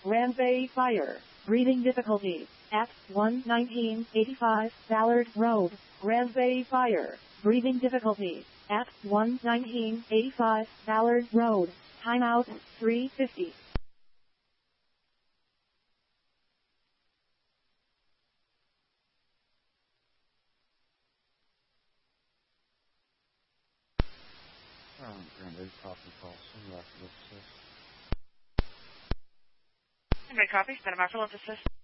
Grand Bay Fire. Breathing difficulty at 11985 Ballard Road, Grand Bay Fire. Breathing difficulty at 11985 Ballard Road. Timeout 350. Grand Bay Coffee Call. Grand Bay Coffee, Santa Monica, Assist.